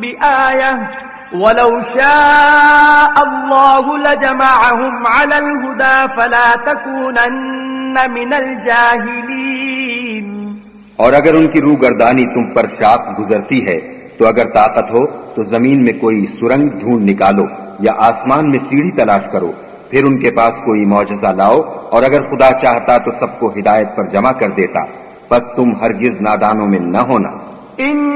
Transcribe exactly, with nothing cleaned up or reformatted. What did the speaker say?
बिआयह वलौ शाअ अल्लाहु लजमअहुम अलल हुदा फला तकूनन्न मिनल जाहिलीन। और अगर उनकी रूगर्दानी तुम पर शाप गुजरती है तो अगर ताकत हो तो जमीन में कोई सुरंग ढूंढ निकालो या आसमान में सीढ़ी तलाश करो, फिर उनके पास कोई मौजज़ा लाओ, और अगर खुदा चाहता तो सबको हिदायत पर जमा कर देता, बस तुम हरगिज नादानों में न होना।